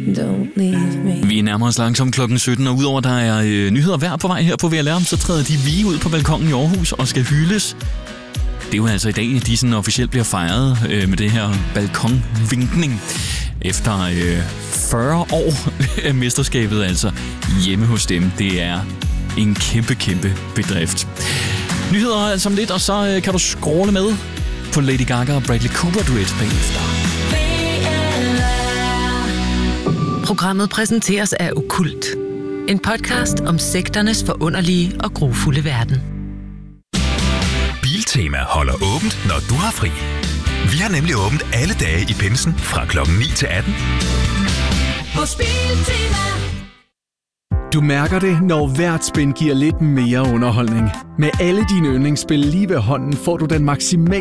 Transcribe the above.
don't leave me. Vi nærmer os langsomt klokken 17, og udover der er nyheder hver på vej her på VLR, så træder de Vie ud på balkongen i Aarhus og skal hyldes. Det er jo altså i dag, de sådan officielt bliver fejret med det her balkonvinkning. Efter 40 år af mesterskabet, altså hjemme hos dem. Det er en kæmpe bedrift. Nyheder altså om lidt, og så kan du scrolle med på Lady Gaga og Bradley Cooper duet bagefter. Programmet præsenteres af Okkult. En podcast om sekternes forunderlige og grufulde verden. Biltema holder åbent, når du har fri. Vi har nemlig åbent alle dage i pinsen fra klokken 9 til 18. Hos Biltema. Du mærker det, når hvert spin giver lidt mere underholdning. Med alle dine yndlingsspil lige ved hånden får du den maksimale